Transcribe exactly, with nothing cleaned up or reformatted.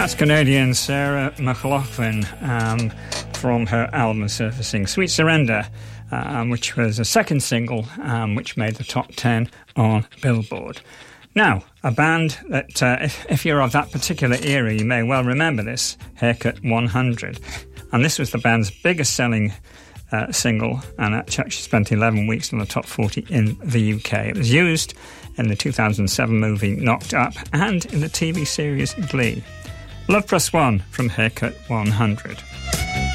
That's Canadian Sarah McLachlan um, from her album Surfacing, Sweet Surrender, um, which was a second single um, which made the top ten on Billboard. Now, a band that, uh, if, if you're of that particular era, you may well remember this, Haircut one hundred. And this was the band's biggest selling uh, single, and it actually spent eleven weeks in the top forty in the U K. It was used in the two thousand seven movie Knocked Up and in the T V series Glee. Love Plus One from Haircut one hundred.